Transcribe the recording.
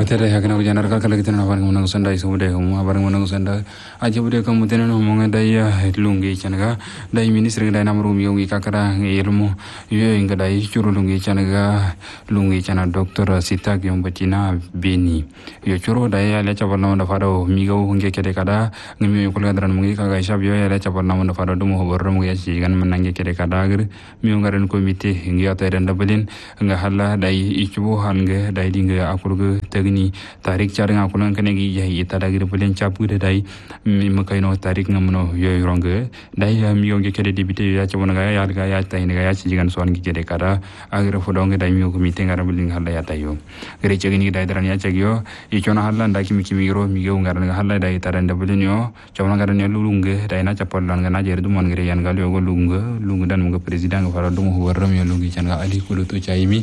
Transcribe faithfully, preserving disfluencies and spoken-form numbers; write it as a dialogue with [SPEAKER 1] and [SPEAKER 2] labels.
[SPEAKER 1] Hotel ya kana ujar kal kal kita na barang menang senda isu budaya hum barang menang senda aja budaya kamu tenen ngomong daya lungi canaga dai minister dai namru mi ngi kakara ilmu ye inga dai churu lungi canaga lungi cana doktor sita gyom batina beni yo churu dai ya le chabal na faro mi go nge kede kada ngimi ko gadran mungi kaga isab yo ya le chabal na faro dum ho borro mungi ci gan manange kede kada gir mi ngaren komite ngi ata renda belin nga halla dai ichu hange dai dinga akurgu gini tarik caring aku nang kene gi yahi tada gir pulen capu de dai mi makai no tarik ngamono yo ronge dai mi yonge kede dibite ya chabona ga ya ga ya tai ne ga ya cigan son gi kede kada agira fodonge dai mi ko meeting ara buling halla ya tayo gere cegini dai daran ya cegyo i chona halla nda kimi kimi ro mi go ngar nga halla dai taran da bulen yo chabona ga ne lulunge dai na chapol lan ga na jer dum mon gere yan ga yo go lunga lunga dan mo president ga fara dum ho warram yo lungi chan ga ali ko to chaimi